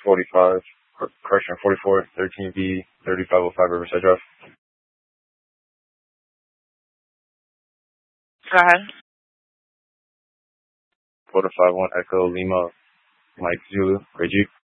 45, correction, 44, 13B, 3505 Riverside Drive. Go ahead. 451 Echo Lima, Mike Zulu, Great Jeep.